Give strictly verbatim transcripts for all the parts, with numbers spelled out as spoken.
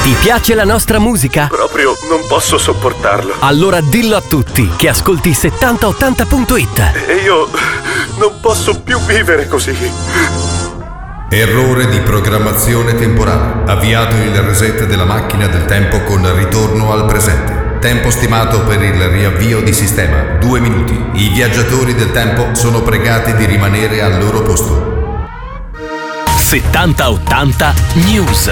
Ti piace la nostra musica? Proprio non posso sopportarlo. Allora dillo a tutti che ascolti settanta ottanta punto it. E io non posso più vivere così. Errore di programmazione temporale. Avviato il reset della macchina del tempo con ritorno al presente. Tempo stimato per il riavvio di sistema, due minuti. I viaggiatori del tempo sono pregati di rimanere al loro posto. settanta ottanta News.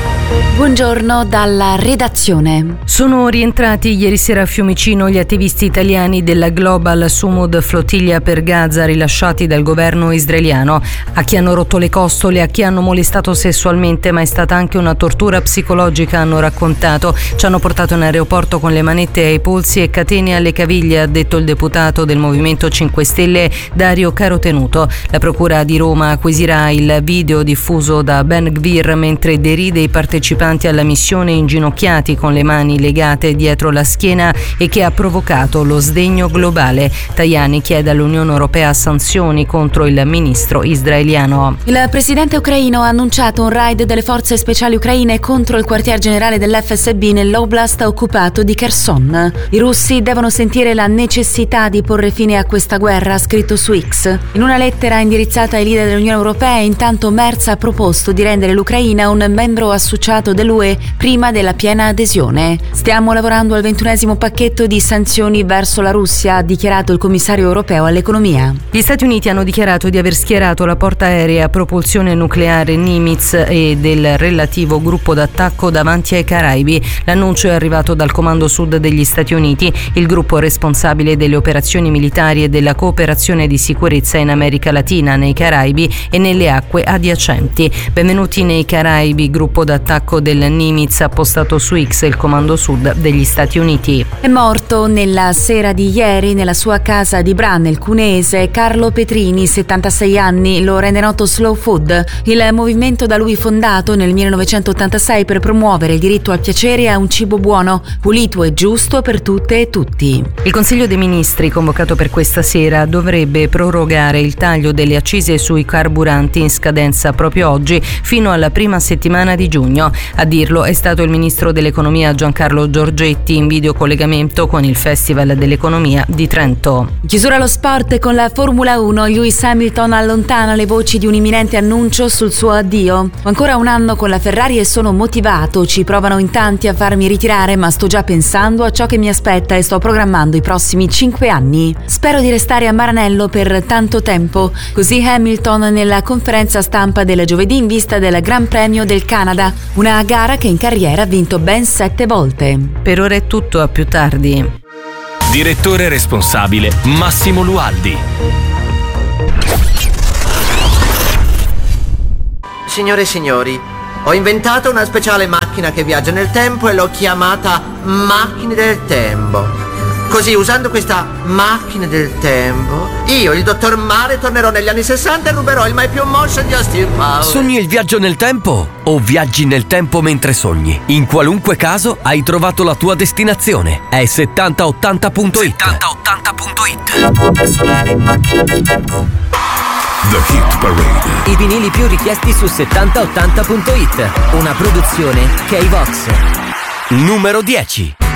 Buongiorno dalla redazione. Sono rientrati ieri sera a Fiumicino gli attivisti italiani della Global Sumud Flottiglia per Gaza rilasciati dal governo israeliano. A chi hanno rotto le costole, a chi hanno molestato sessualmente, ma è stata anche una tortura psicologica, hanno raccontato. Ci hanno portato in aeroporto con le manette ai polsi e catene alle caviglie, ha detto il deputato del Movimento cinque Stelle Dario Carotenuto. La procura di Roma acquisirà il video diffuso da Ben Gvir mentre deride i partecipanti alla missione inginocchiati con le mani legate dietro la schiena e che ha provocato lo sdegno globale. Tajani chiede all'Unione Europea sanzioni contro il ministro israeliano. Il presidente ucraino ha annunciato un raid delle forze speciali ucraine contro il quartier generale dell'F S B nell'oblast occupato di Kherson. I russi devono sentire la necessità di porre fine a questa guerra, ha scritto su X. In una lettera indirizzata ai leader dell'Unione Europea, intanto Merz ha proposto di rendere l'Ucraina un membro associato dell'U E prima della piena adesione. Stiamo lavorando al ventunesimo pacchetto di sanzioni verso la Russia, ha dichiarato il commissario europeo all'economia. Gli Stati Uniti hanno dichiarato di aver schierato la portaerei a propulsione nucleare Nimitz e del relativo gruppo d'attacco davanti ai Caraibi. L'annuncio è arrivato dal Comando Sud degli Stati Uniti, il gruppo responsabile delle operazioni militari e della cooperazione di sicurezza in America Latina, nei Caraibi e nelle acque adiacenti. Benvenuti nei Caraibi, gruppo d'attacco del Nimitz, ha postato su X il Comando Sud degli Stati Uniti. È morto nella sera di ieri nella sua casa di Bra, nel Cuneese, Carlo Petrini, settantasei anni, lo rende noto Slow Food, il movimento da lui fondato nel millenovecentottantasei per promuovere il diritto al piacere e a un cibo buono, pulito e giusto per tutte e tutti. Il Consiglio dei Ministri, convocato per questa sera, dovrebbe prorogare il taglio delle accise sui carburanti in scadenza proprio oggi fino alla prima settimana di giugno. A dirlo è stato il ministro dell'economia Giancarlo Giorgetti in videocollegamento con il Festival dell'Economia di Trento. Chiusura allo sport con la Formula uno. Lewis Hamilton allontana le voci di un imminente annuncio sul suo addio. Ho ancora un anno con la Ferrari e sono motivato. Ci provano in tanti a farmi ritirare, ma sto già pensando a ciò che mi aspetta e sto programmando i prossimi cinque anni. Spero di restare a Maranello per tanto tempo. Così Hamilton nella conferenza stampa del giovedì in vista del Gran Premio del Canada, una gara che in carriera ha vinto ben sette volte. Per ora è tutto, a più tardi. Direttore responsabile Massimo Lualdi. Signore e signori, ho inventato una speciale macchina che viaggia nel tempo e l'ho chiamata Macchine del Tempo. Così, usando questa macchina del tempo, io, il dottor Mare, tornerò negli anni sessanta e ruberò il mai più mosso di Austin Powers. Sogni il viaggio nel tempo o viaggi nel tempo mentre sogni? In qualunque caso hai trovato la tua destinazione. È settanta ottanta punto it. settanta ottanta punto it. The Hit Parade. I vinili più richiesti su settanta ottanta punto it. Una produzione K-Vox. Numero dieci.